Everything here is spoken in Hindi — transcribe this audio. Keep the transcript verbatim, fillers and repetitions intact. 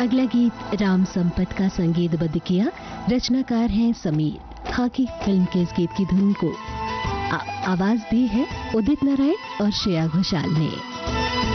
अगला गीत राम संपत का संगीतबद्ध किया, रचनाकार हैं समीर। खाकी फिल्म के इस गीत की धुन को आ, आवाज दी है उदित नारायण और श्रेया घोषाल ने।